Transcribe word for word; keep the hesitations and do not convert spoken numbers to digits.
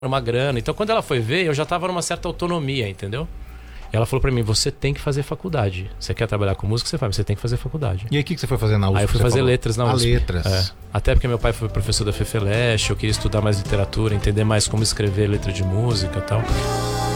uma grana. Então quando ela foi ver, eu já tava numa certa autonomia, entendeu? E ela falou pra mim, você tem que fazer faculdade. Você quer trabalhar com música, você faz, você tem que fazer faculdade. E aí o que, que você foi fazer na U S P? Aí eu fui fazer falou? letras na U S P. Ah, letras. É. Até porque meu pai foi professor da FEFELESH, eu queria estudar mais literatura, entender mais como escrever letra de música e tal.